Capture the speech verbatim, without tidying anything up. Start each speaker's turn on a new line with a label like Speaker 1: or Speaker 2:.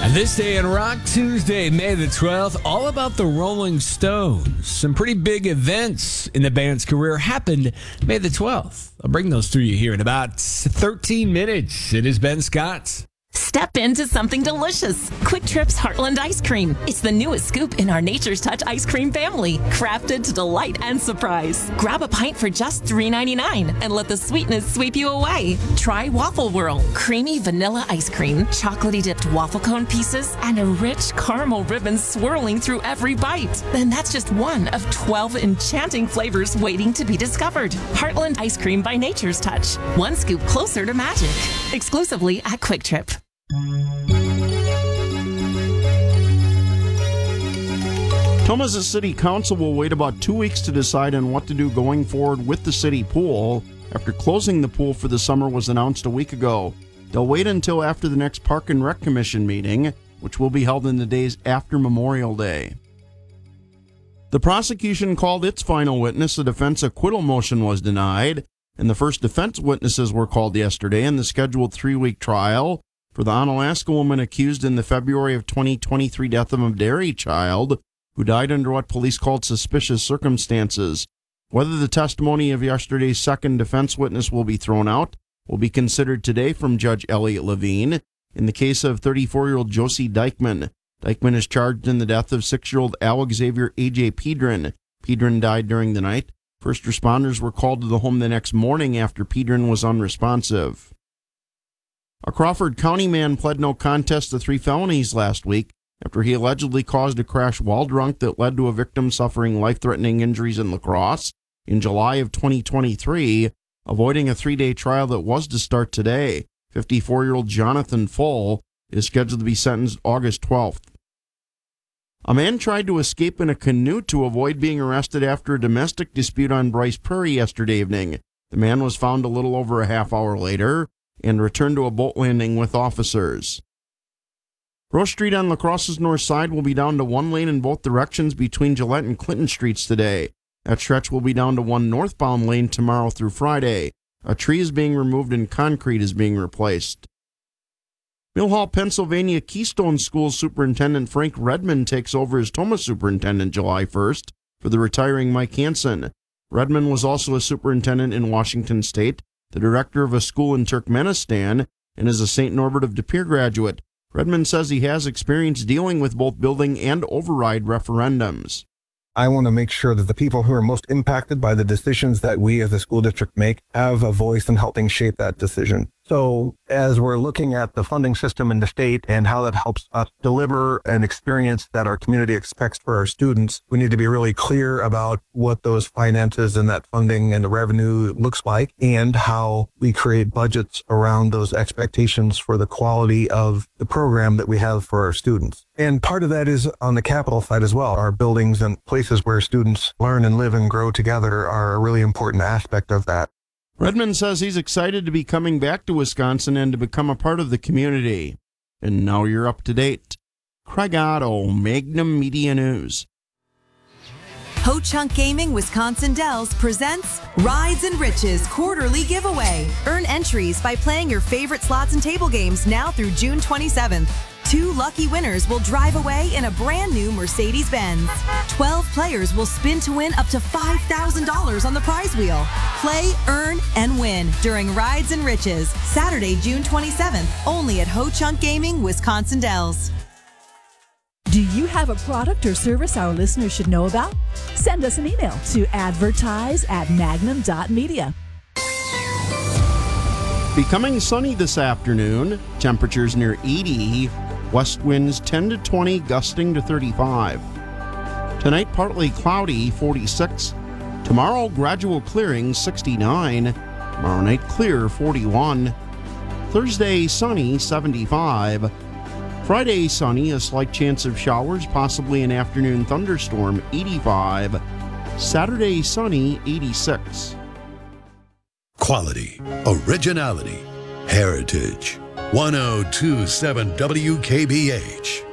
Speaker 1: This day in Rock Tuesday, May the twelfth, all about the Rolling Stones. Some pretty big events in the band's career happened May the twelfth. I'll bring those to you here in about thirteen minutes. It is Ben Scott.
Speaker 2: Step into something delicious. Quick Trip's Heartland Ice Cream. It's the newest scoop in our Nature's Touch ice cream family, crafted to delight and surprise. Grab a pint for just three ninety-nine and let the sweetness sweep you away. Try Waffle Whirl, creamy vanilla ice cream, chocolatey dipped waffle cone pieces, and a rich caramel ribbon swirling through every bite. Then that's just one of twelve enchanting flavors waiting to be discovered. Heartland Ice Cream by Nature's Touch. One scoop closer to magic. Exclusively at Quick Trip.
Speaker 3: Tomah's City Council will wait about two weeks to decide on what to do going forward with the city pool after closing the pool for the summer was announced a week ago. They'll wait until after the next Park and Rec Commission meeting, which will be held in the days after Memorial Day. The prosecution called its final witness. The defense acquittal motion was denied, and the first defense witnesses were called yesterday in the scheduled three-week trial for the Onalaska woman accused in the February of twenty twenty-three death of a dairy child who died under what police called suspicious circumstances. Whether the testimony of yesterday's second defense witness will be thrown out will be considered today from Judge Elliot Levine in the case of thirty-four-year-old Josie Dykeman. Dykeman is charged in the death of six-year-old Alex Xavier A J Pedron. Pedron died during the night. First responders were called to the home the next morning after Pedron was unresponsive. A Crawford County man pled no contest to three felonies last week after he allegedly caused a crash while drunk that led to a victim suffering life-threatening injuries in La Crosse in July of twenty twenty-three, avoiding a three-day trial that was to start today. fifty-four-year-old Jonathan Full is scheduled to be sentenced August twelfth. A man tried to escape in a canoe to avoid being arrested after a domestic dispute on Bryce Prairie yesterday evening. The man was found a little over a half hour later and returned to a boat landing with officers. Rose Street on La Crosse's north side will be down to one lane in both directions between Gillette and Clinton Streets today. That stretch will be down to one northbound lane tomorrow through Friday. A tree is being removed and concrete is being replaced. Mill Hall, Pennsylvania Keystone School Superintendent Frank Redmond takes over as Tomah Superintendent July first for the retiring Mike Hansen. Redmond was also a superintendent in Washington State, the director of a school in Turkmenistan, and is a Saint Norbert of De Pere graduate. Redmond says he has experience dealing with both building and override referendums.
Speaker 4: I want to make sure that the people who are most impacted by the decisions that we as a school district make have a voice in helping shape that decision. So as we're looking at the funding system in the state and how that helps us deliver an experience that our community expects for our students, we need to be really clear about what those finances and that funding and the revenue looks like and how we create budgets around those expectations for the quality of the program that we have for our students. And part of that is on the capital side as well. Our buildings and places where students learn and live and grow together are a really important aspect of that.
Speaker 3: Redmond says he's excited to be coming back to Wisconsin and to become a part of the community. And now you're up to date. Craig Otto, Magnum Media News.
Speaker 5: Ho Chunk Gaming Wisconsin Dells presents Rides and Riches quarterly giveaway. Earn entries by playing your favorite slots and table games now through June twenty-seventh. Two lucky winners will drive away in a brand new Mercedes-Benz. twelve players will spin to win up to five thousand dollars on the prize wheel. Play, earn, and win during Rides and Riches, Saturday, June twenty-seventh, only at Ho Chunk Gaming Wisconsin Dells.
Speaker 6: Do you have a product or service our listeners should know about? Send us an email to advertise at magnum dot media.
Speaker 3: Becoming sunny this afternoon, temperatures near eighty, west winds ten to twenty, gusting to thirty-five. Tonight, partly cloudy, forty-six. Tomorrow, gradual clearing, sixty-nine. Tomorrow night, clear, forty-one. Thursday, sunny, seventy-five. Friday, sunny, a slight chance of showers, possibly an afternoon thunderstorm, eighty-five. Saturday, sunny, eighty-six.
Speaker 7: Quality, originality, heritage. ten twenty-seven W K B H.